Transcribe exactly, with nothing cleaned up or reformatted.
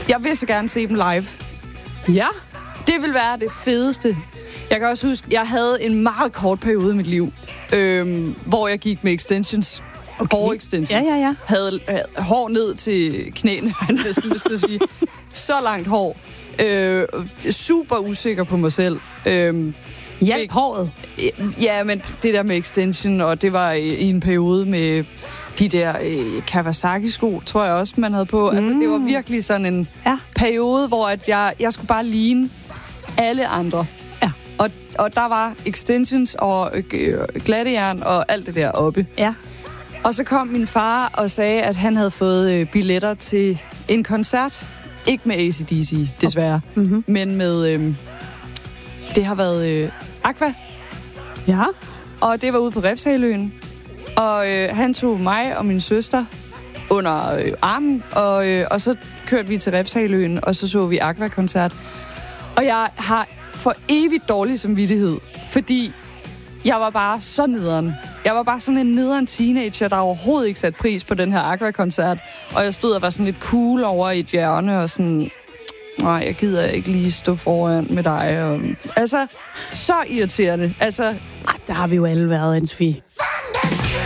Jeg vil så gerne se dem live. Ja. Det vil være det fedeste. Jeg kan også huske, jeg havde en meget kort periode i mit liv, øhm, hvor jeg gik med extensions. Okay. Hår extensions. Ja, ja, ja. Havde, havde hår ned til knæene, han næsten lyst til at sige. Så langt hår. Øh, super usikker på mig selv. Øh, Hjælp håret. Ja, men det der med extension, og det var i, i en periode med de der øh, Kawasaki-sko, tror jeg også, man havde på. Mm. Altså, det var virkelig sådan en ja. periode, hvor at jeg, jeg skulle bare ligne alle andre. Ja. Og, og der var extensions og øh, glattejern og alt det der oppe. Ja. Og så kom min far og sagde, at han havde fået øh, billetter til en koncert. Ikke med A C D C, desværre. Mm-hmm. Men med... Øh, det har været øh, Aqua. Ja. Og det var ude på Refshaleøen. Og øh, han tog mig og min søster under øh, armen. Og, øh, og så kørte vi til Refshaleøen, og så så vi Aqua-koncert. Og jeg har for evigt dårlig samvittighed, fordi jeg var bare så nederen. Jeg var bare sådan en nederen teenager, der overhovedet ikke satte pris på den her Aqua-koncert. Og jeg stod og var sådan lidt cool over i et hjørne og sådan... Nej, jeg gider ikke lige stå foran med dig. Og, altså, så irriterende. Altså, ej, der har vi jo alle været, Anne-Sophie.